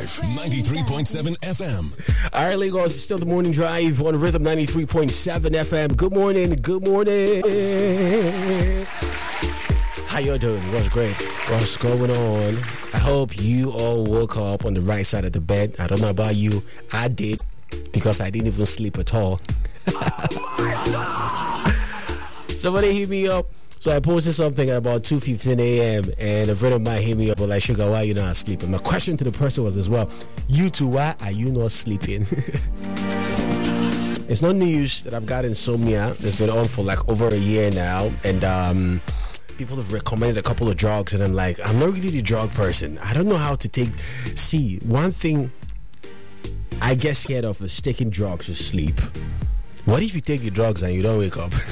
93.7 FM. All right, Lagos, it's still the morning drive on Rhythm 93.7 FM. Good morning. Good morning. How you doing? What's great? What's going on? I hope you all woke up on the right side of the bed. I don't know about you. I did, because I didn't even sleep at all. Somebody hit me up. So I posted something at about 2:15 a.m. and a friend of mine hit me up, but like, Sugar, why are you not sleeping? My question to the person was as well, you too, why are you not sleeping? It's not news that I've got insomnia. It's been on for like over a year now, and people have recommended a couple of drugs, and I'm like, I'm not really the drug person. I don't know how to take. See, one thing I get scared of is taking drugs to sleep. What if you take the drugs and you don't wake up?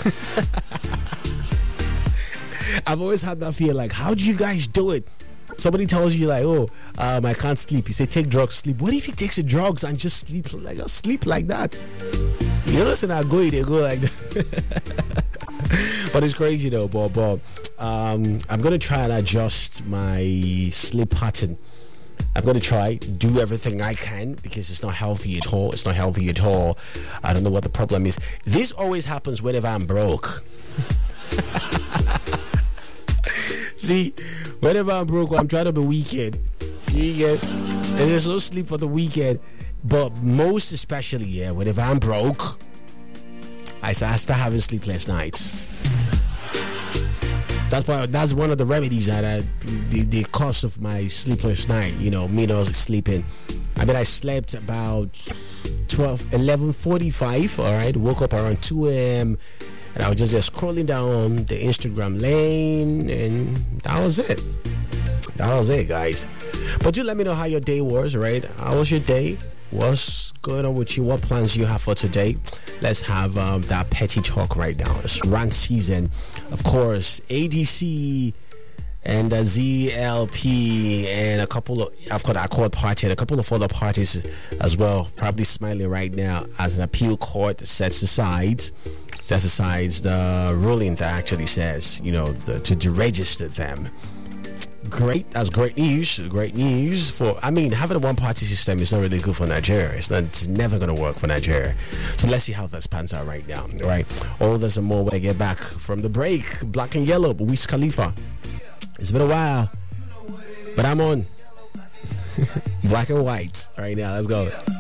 I've always had that fear, like, how do you guys do it? Somebody tells you, like, I can't sleep. You say, take drugs, sleep. What if he takes the drugs and just sleeps like, sleep like that? You know, listen, they go like that. But it's crazy, though, Bob. I'm going to try and adjust my sleep pattern. I'm going to try, do everything I can, because it's not healthy at all. It's not healthy at all. I don't know what the problem is. This always happens whenever I'm broke. See, whenever I'm broke, I'm trying to be wicked. See, there's no sleep for the weekend. But most especially, whenever I'm broke, I start having sleepless nights. That's one of the remedies that the cause of my sleepless night. You know, me not sleeping. I mean, I slept about 11:45. All right, woke up around 2 a.m. and I was just scrolling down the Instagram lane, and that was it. That was it, guys. But do let me know how your day was, right? How was your day? What's going on with you? What plans you have for today? Let's have that petty talk right now. It's rant season. Of course, ADC and ZLP and a couple of, I've got Accord Party and a couple of other parties as well, probably smiling right now as an appeal court sets aside the ruling that actually says, you know, to deregister them. Great, that's great news. Great news for, I mean, having a one-party system is not really good for Nigeria. It's never going to work for Nigeria. So let's see how that pans out right now. All right, all this and more when I get back from the break. Black and Yellow, Wiz Khalifa. It's been a while, but I'm on Black and White right now. Let's go.